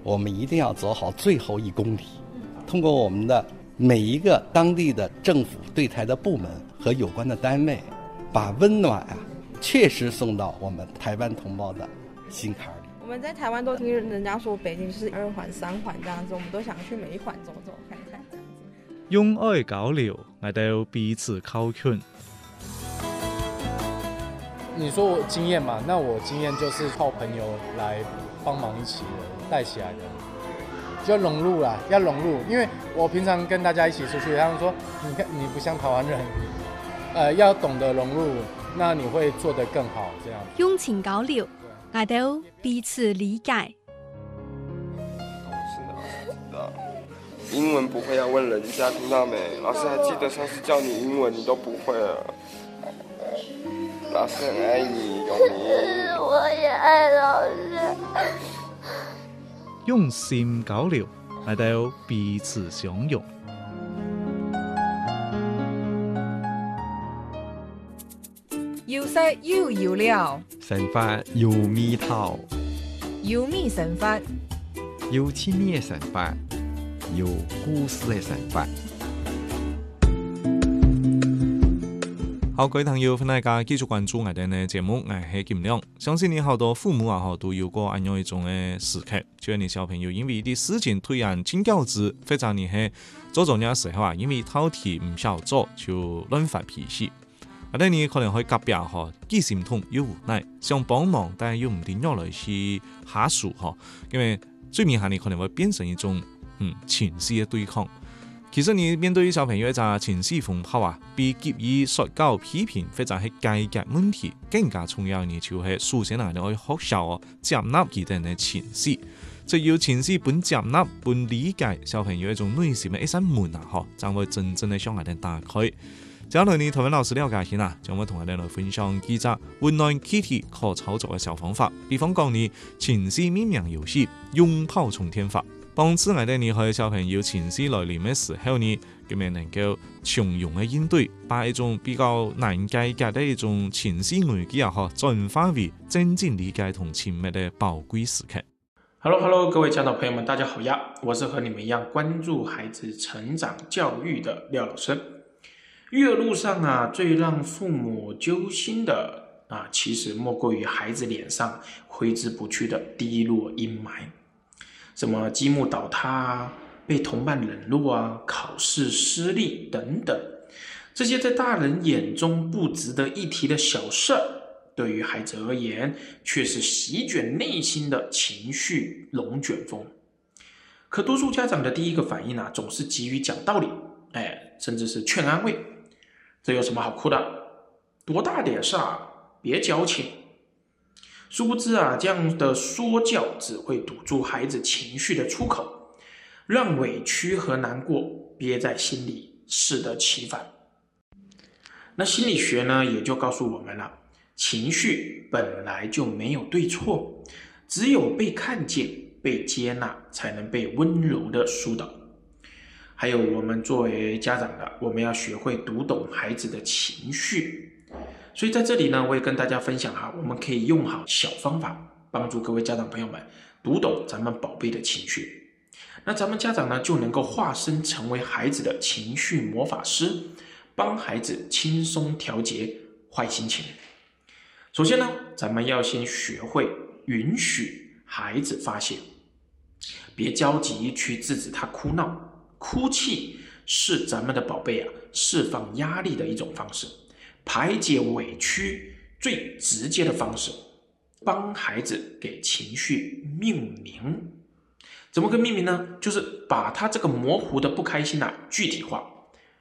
我们一定要走好最后1公里，通过我们的每一个当地的政府对台的部门和有关的单位，把温暖确实送到我们台湾同胞的心坎里。 我们在台湾都听人家说北京是2环3环这样子，我们都想去每一环走走看看这样子。 用愛交流，我哋彼此靠近。 你说我经验嘛，那我经验就是靠朋友来帮忙一起带起来的，就融入啦，要融入。因为我平常跟大家一起出去，他们说你看你不像台湾人，要懂得融入，那你会做得更好。这样用情交流，我哋彼此理解。 英文不会要问人家，听到没？老师还记得上次教你英文，你都不会了。老师很爱你，永明。 我也爱老师。 用心交流，我哋彼此相容。 要識要了， 神法要味道， 要味神法， 有趣的神法，有故事的神法。 好，各位朋友，歡迎大家繼續關注我哋嘅節目，我係金亮。相信你好多父母都有過咁樣一種嘅時刻，就係你小朋友因為一啲事情突然進教子，或者你係做作業嘅時候因為透題唔曉做就亂發脾氣。或者你可能會隔壁既心痛又無奈，想幫忙但又唔點樣來去下手因為最明顯你可能會變成一種情緒嘅對抗。其實你面對小朋友一隻情緒風暴比給予說教批評或者係解決問題更加重要嘅就係首先我哋可以學習接納佢哋嘅情緒，只要情緒本接納本理解小朋友一種內心嘅一扇門才會真正嘅向我哋打開。接下來你台灣老師了解先將會同我哋來分享幾隻溫暖氣體可操作嘅小方法，比方講你情緒命名遊戲擁抱沖天法，幫助我哋你喺小朋友情緒來臨嘅時候呢，咁樣能夠從容嘅應對，把一種比較難解決嘅一種情緒危機轉化為真正理解同親密嘅寶貴時刻。 Hello， 各位家長朋友們，大家好呀！我是和你們一樣關注孩子成長教育的廖老師。育兒路上最讓父母揪心的其實莫過於孩子臉上揮之不去的低落陰霾，什麼積木倒塌被同伴冷落考試失利等等，這些在大人眼中不值得一提的小事，對於孩子而言卻是席捲內心的情緒龍捲風。可多數家長的第一個反應總是急於講道理，甚至是勸安慰。這有什麼好哭的？多大點事別矯情。殊不知這樣的說教只會堵住孩子情緒的出口，讓委屈和難過憋在心裡，適得其反。那心理學呢，也就告訴我們了，情緒本來就沒有對錯，只有被看見、被接納，才能被溫柔的疏導。還有我們作為家長的，我們要學會讀懂孩子的情緒。所以在這裡呢，我也跟大家分享我們可以用好小方法，幫助各位家長朋友們讀懂咱們寶貝的情緒。那咱們家長呢，就能夠化身成為孩子的情緒魔法師，幫孩子輕鬆調節壞心情。首先呢，咱們要先學會允許孩子發洩，別着急去制止他哭鬧。哭泣是咱們的寶貝釋放壓力的一種方式，排解委屈最直接的方式，幫孩子給情緒命名。怎麼個命名呢？就是把他這個模糊的不開心具體化，